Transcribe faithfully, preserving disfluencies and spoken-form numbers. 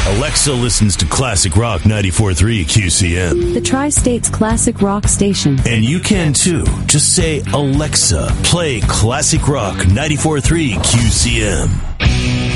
Alexa listens to Classic Rock ninety-four point three Q C M. The Tri-State's Classic Rock station. And you can too. Just say, Alexa, play Classic Rock ninety-four point three Q C M.